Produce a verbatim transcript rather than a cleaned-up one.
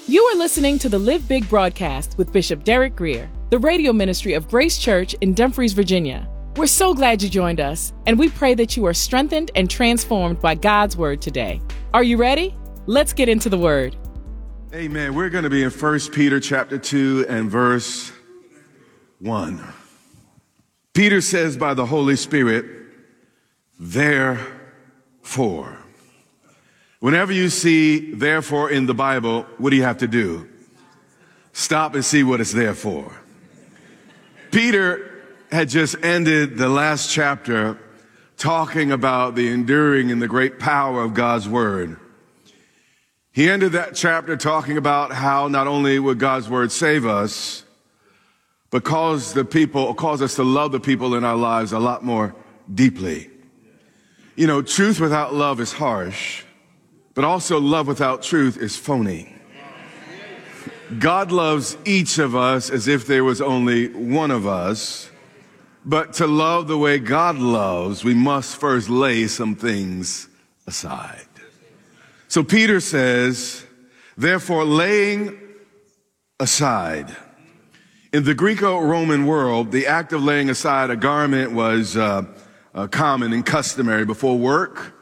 You are listening to the Live Big broadcast with Bishop Derek Grier, the radio ministry of Grace Church in Dumfries, Virginia. We're so glad you joined us, and we pray that you are strengthened and transformed by God's word today. Are you ready? Let's get into the word. Amen. We're going to be in First Peter chapter two and verse one. Peter says by the Holy Spirit, therefore. Whenever you see therefore in the Bible, what do you have to do? Stop and see what it's there for. Peter had just ended the last chapter talking about the enduring and the great power of God's word. He ended that chapter talking about how not only would God's word save us, but cause the people, cause us to love the people in our lives a lot more deeply. You know, truth without love is harsh. But also love without truth is phony. God loves each of us as if there was only one of us. But to love the way God loves, we must first lay some things aside. So Peter says, therefore, laying aside. In the Greco-Roman world, the act of laying aside a garment was uh, uh, common and customary before work.